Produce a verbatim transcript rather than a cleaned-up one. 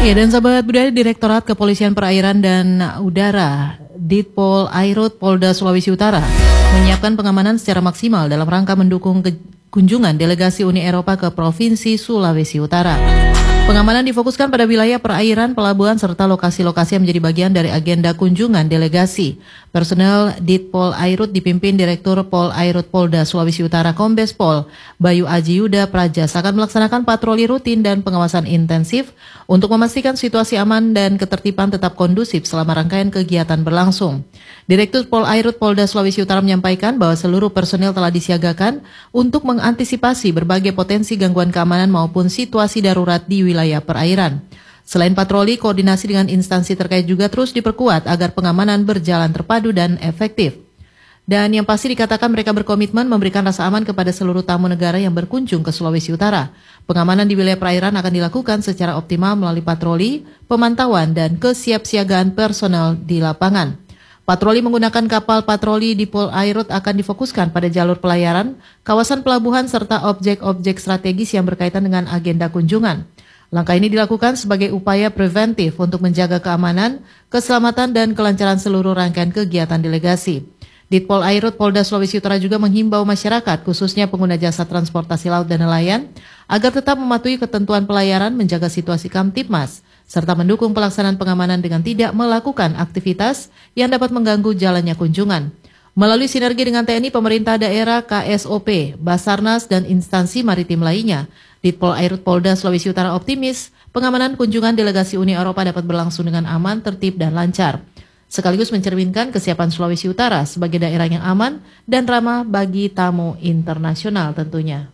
Ya, dan sahabat budaya, Direktorat Kepolisian Perairan dan Udara Ditpol Airut Polda Sulawesi Utara menyiapkan pengamanan secara maksimal dalam rangka mendukung ke- kunjungan delegasi Uni Eropa ke Provinsi Sulawesi Utara. Pengamanan difokuskan pada wilayah perairan, pelabuhan, serta lokasi-lokasi yang menjadi bagian dari agenda kunjungan delegasi. Personel Ditpol Airut dipimpin Direktur Pol Airut Polda Sulawesi Utara Kombes Pol Bayu Aji Yuda Prajas akan melaksanakan patroli rutin dan pengawasan intensif untuk memastikan situasi aman dan ketertiban tetap kondusif selama rangkaian kegiatan berlangsung. Direktur Pol Airut Polda Sulawesi Utara menyampaikan bahwa seluruh personel telah disiagakan untuk mengantisipasi berbagai potensi gangguan keamanan maupun situasi darurat di wilayah perairan. Selain patroli, koordinasi dengan instansi terkait juga terus diperkuat agar pengamanan berjalan terpadu dan efektif. Dan yang pasti dikatakan mereka berkomitmen memberikan rasa aman kepada seluruh tamu negara yang berkunjung ke Sulawesi Utara. Pengamanan di wilayah perairan akan dilakukan secara optimal melalui patroli, pemantauan, dan kesiapsiagaan personel di lapangan. Patroli menggunakan kapal patroli di Pol Airut akan difokuskan pada jalur pelayaran, kawasan pelabuhan, serta objek-objek strategis yang berkaitan dengan agenda kunjungan. Langkah ini dilakukan sebagai upaya preventif untuk menjaga keamanan, keselamatan, dan kelancaran seluruh rangkaian kegiatan delegasi. Ditpol Airut Polda Sulawesi Utara juga menghimbau masyarakat, khususnya pengguna jasa transportasi laut dan nelayan, agar tetap mematuhi ketentuan pelayaran, menjaga situasi Kamtipmas, serta mendukung pelaksanaan pengamanan dengan tidak melakukan aktivitas yang dapat mengganggu jalannya kunjungan. Melalui sinergi dengan T N I, pemerintah daerah, K S O P, Basarnas, dan instansi maritim lainnya, Ditpol Airut Polda Sulawesi Utara optimis pengamanan kunjungan delegasi Uni Eropa dapat berlangsung dengan aman, tertib, dan lancar, sekaligus mencerminkan kesiapan Sulawesi Utara sebagai daerah yang aman dan ramah bagi tamu internasional tentunya.